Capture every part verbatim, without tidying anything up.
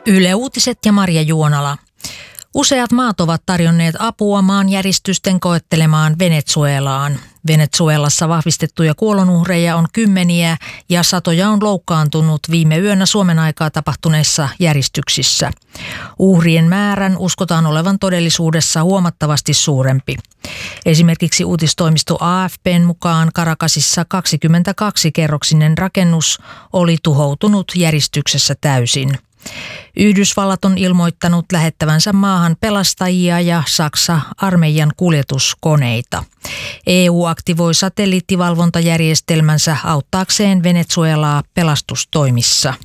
Yle Uutiset ja Marja Juonala. Useat maat ovat tarjonneet apua maanjäristysten koettelemaan Venezuelaan. Venezuelassa vahvistettuja kuolonuhreja on kymmeniä ja satoja on loukkaantunut viime yönä Suomen aikaa tapahtuneissa järistyksissä. Uhrien määrän uskotaan olevan todellisuudessa huomattavasti suurempi. Esimerkiksi uutistoimisto A F P:n mukaan Caracasissa kaksikymmentäkaksi-kerroksinen rakennus oli tuhoutunut järistyksessä täysin. Yhdysvallat on ilmoittanut lähettävänsä maahan pelastajia ja Saksa armeijan kuljetuskoneita. E U aktivoi satelliittivalvontajärjestelmänsä auttaakseen Venezuelaa pelastustoimissa.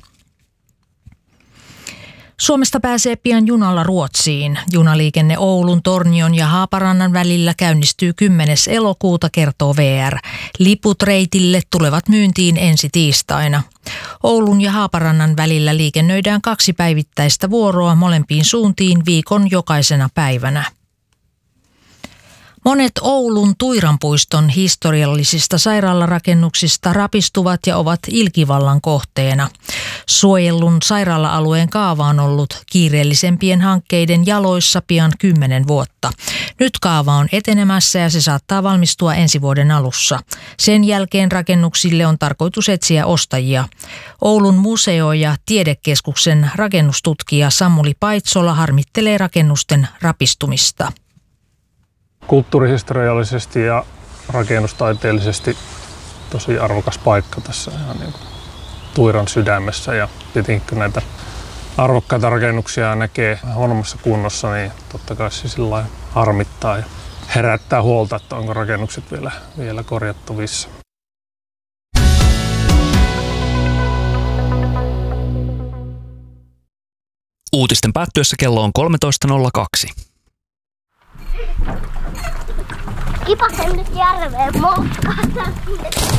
Suomesta pääsee pian junalla Ruotsiin. Junaliikenne Oulun, Tornion ja Haaparannan välillä käynnistyy kymmenes elokuuta, kertoo V R. Liput reitille tulevat myyntiin ensi tiistaina. Oulun ja Haaparannan välillä liikennöidään kaksi päivittäistä vuoroa molempiin suuntiin viikon jokaisena päivänä. Monet Oulun Tuiranpuiston historiallisista sairaalarakennuksista rapistuvat ja ovat ilkivallan kohteena. Suojellun sairaala-alueen kaava on ollut kiireellisempien hankkeiden jaloissa pian kymmenen vuotta. Nyt kaava on etenemässä ja se saattaa valmistua ensi vuoden alussa. Sen jälkeen rakennuksille on tarkoitus etsiä ostajia. Oulun museo- ja tiedekeskuksen rakennustutkija Samuli Paitsola harmittelee rakennusten rapistumista. Kulttuurihistoriallisesti ja rakennustaiteellisesti tosi arvokas paikka tässä ihan niin kuin Tuiran sydämessä, ja tietenkin kun näitä arvokkaita rakennuksia näkee huonommassa kunnossa, niin totta kai se sillä lailla harmittaa ja herättää huolta, että onko rakennukset vielä, vielä korjattavissa. Uutisten päättyessä kello on kolmetoista nolla kaksi. Kipasen nyt järveen moukkaan.